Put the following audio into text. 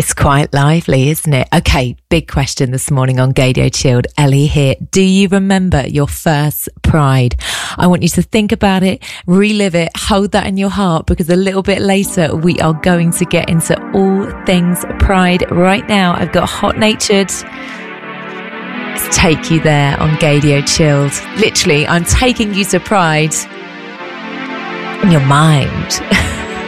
It's quite lively, isn't it? Okay, big question this morning on Gaydio Chilled. Ellie here. Do you remember your first pride? I want you to think about it, relive it, hold that in your heart, because a little bit later we are going to get into all things pride. Right now, I've got Hot Natured to take you there on Gaydio Chilled. Literally, I'm taking you to pride in your mind.